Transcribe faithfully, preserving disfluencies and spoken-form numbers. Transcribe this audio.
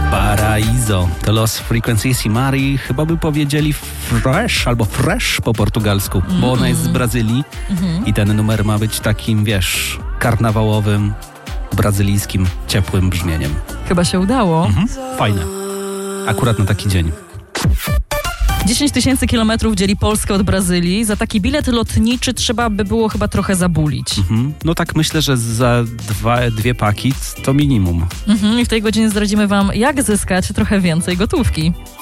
Paraíso to Los Frequencies i Mari chyba by powiedzieli fresh albo fresh po portugalsku, mm. bo ona jest z Brazylii mm-hmm. i ten numer ma być takim, wiesz, karnawałowym, brazylijskim, ciepłym brzmieniem. Chyba się udało. Mhm. Fajne. Akurat na taki dzień. dziesięć tysięcy kilometrów dzieli Polskę od Brazylii. Za taki bilet lotniczy trzeba by było chyba trochę zabulić. Mhm. No tak myślę, że za dwa, dwie paki to minimum. Mhm. I w tej godzinie zdradzimy wam, jak zyskać trochę więcej gotówki.